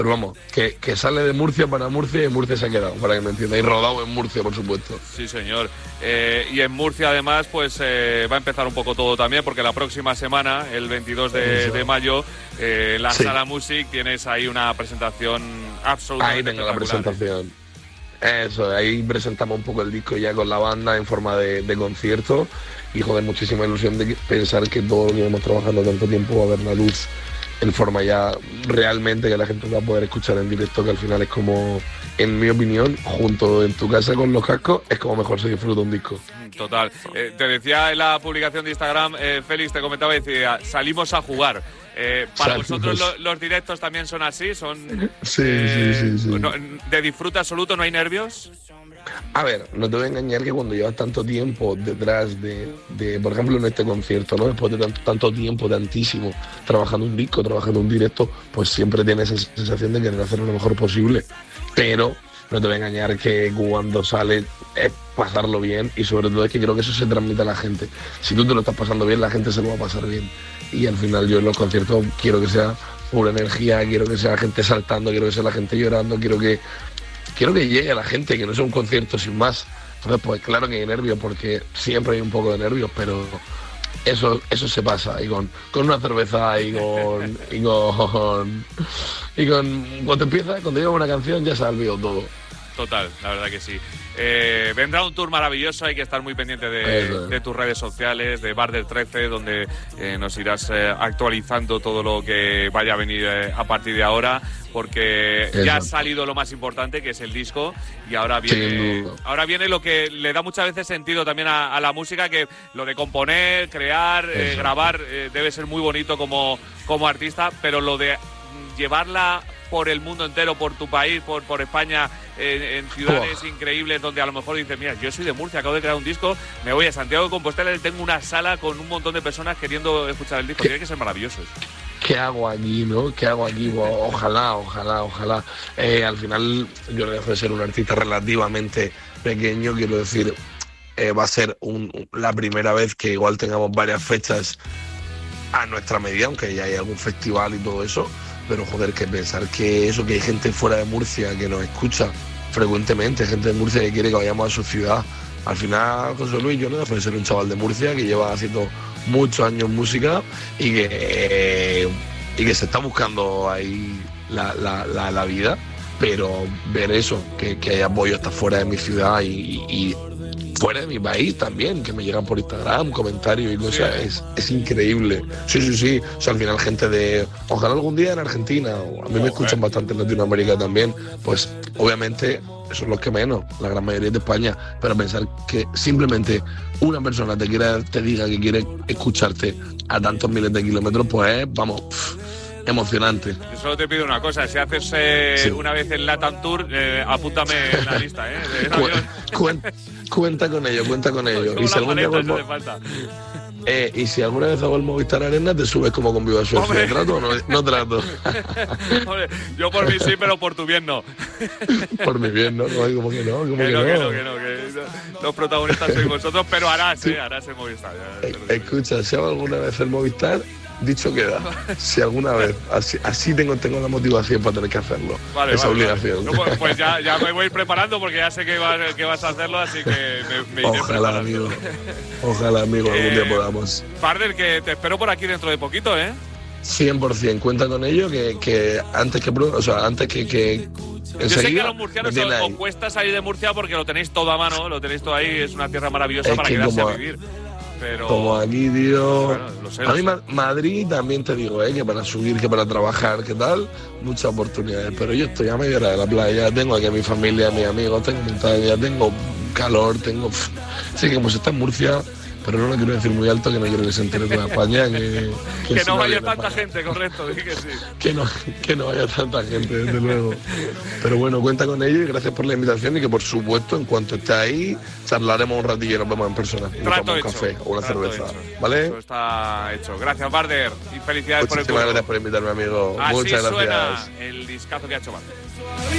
Pero vamos, que sale de Murcia para Murcia y Murcia se ha quedado, para que me entienda. Y rodado en Murcia, por supuesto. Sí, señor. Y en Murcia, además, pues va a empezar un poco todo también, porque la próxima semana, el 22 de mayo, en la Sala Music, tienes ahí una presentación absolutamente Ahí tengo la espectacular. presentación. Eso, ahí presentamos un poco el disco ya con la banda en forma de concierto. Y joder, muchísima ilusión de pensar que todo lo que hemos trabajando tanto tiempo va a ver la luz en forma ya realmente que la gente va a poder escuchar en directo, que al final es como, en mi opinión, junto en tu casa con los cascos, es como mejor se disfruta un disco. Total. Te decía en la publicación de Instagram, Félix, te comentaba y decía, salimos a jugar. Para vosotros los directos también son así, son Sí. no, de disfrute absoluto, no hay nervios. A ver, no te voy a engañar que cuando llevas tanto tiempo detrás de por ejemplo, en este concierto, ¿no? Después de tanto tiempo, tantísimo, trabajando un disco, trabajando un directo, pues siempre tienes esa sensación de querer hacerlo lo mejor posible. Pero no te voy a engañar que cuando sale es pasarlo bien, y sobre todo es que creo que eso se transmite a la gente. Si tú te lo estás pasando bien, la gente se lo va a pasar bien. Y al final yo en los conciertos quiero que sea pura energía, quiero que sea la gente saltando, quiero que sea la gente llorando, quiero que llegue a la gente, que no sea un concierto sin más. Entonces, pues claro que hay nervios, porque siempre hay un poco de nervios, pero eso se pasa. Y con una cerveza cuando llega una canción ya se ha olvidado todo. Total, la verdad que sí. Vendrá un tour maravilloso, hay que estar muy pendiente de tus redes sociales, de Bar del 13, donde nos irás actualizando todo lo que vaya a venir a partir de ahora, porque ya ha salido lo más importante, que es el disco, y ahora viene lo que le da muchas veces sentido también a la música, que lo de componer, crear, grabar, debe ser muy bonito como artista, pero lo de llevarla por el mundo entero, por tu país, por España, en ciudades increíbles donde a lo mejor dices, mira, yo soy de Murcia, acabo de crear un disco, me voy a Santiago de Compostela y tengo una sala con un montón de personas queriendo escuchar el disco. Tiene que ser maravilloso eso. ¿Qué hago aquí, no? ¿Qué hago aquí? Ojalá. Al final, yo no dejo de ser un artista relativamente pequeño, quiero decir, va a ser la primera vez que igual tengamos varias fechas a nuestra medida, aunque ya hay algún festival y todo eso. Pero joder, que pensar que hay gente fuera de Murcia que nos escucha frecuentemente, gente de Murcia que quiere que vayamos a su ciudad. Al final, José Luis, yo no dejo de ser un chaval de Murcia que lleva haciendo muchos años música y que se está buscando ahí la vida, pero ver eso, que hay apoyo hasta fuera de mi ciudad y fuera de mi país también, que me llegan por Instagram comentarios y cosas, es increíble. Sí. O sea, al final gente ojalá algún día en Argentina, o a mí me escuchan bastante en Latinoamérica también, pues obviamente eso es lo que menos, la gran mayoría de España, pero pensar que simplemente una persona te diga que quiere escucharte a tantos miles de kilómetros, pues vamos, emocionante. Yo solo te pido una cosa, si haces una vez el Latam Tour, apúntame en la lista, Cuenta con ello. Y si algún día si alguna vez hago el Movistar Arena, te subes como con Viva Suecia. ¿Trato o no trato? Hombre, yo por mí sí, pero por tu bien no. Por mi bien, ¿no? ¿Cómo que no? Que los protagonistas sois vosotros, pero harás el Movistar. Escucha, si hago alguna vez el Movistar, dicho queda. Si alguna vez, así tengo la motivación para tener que hacerlo. Esa obligación. No, pues ya me voy preparando, porque ya sé que vas a hacerlo, así que me iré preparando. Ojalá, amigo, algún día podamos. Barder, que te espero por aquí dentro de poquito, 100%, cuenta con ello, que antes que yo sé que a los murcianos os cuesta salir de Murcia porque lo tenéis todo a mano, lo tenéis todo ahí, es una tierra maravillosa para quedarse a vivir. Pero como aquí, tío. Bueno, lo sé. A mí Madrid también te digo, que para subir, que para trabajar, que tal, muchas oportunidades. Pero yo estoy a media hora de la playa, tengo aquí a mi familia, a mis amigos, tengo montaña, tengo calor, sí, que como se está en Murcia, pero no lo quiero decir muy alto, que no quiero que se entere toda España. Que no vaya tanta gente, correcto, dije que sí. Que no vaya tanta gente, desde luego. Pero bueno, cuenta con ello y gracias por la invitación, y que por supuesto, en cuanto esté ahí, charlaremos un ratillo y nos vemos en persona. Trato un hecho. Café o una cerveza. Hecho. ¿Vale? Eso está hecho. Gracias, Barder, y felicidades por el curso. Muchas gracias por invitarme, amigo. Así Muchas gracias. Suena el discazo que ha hecho Barder.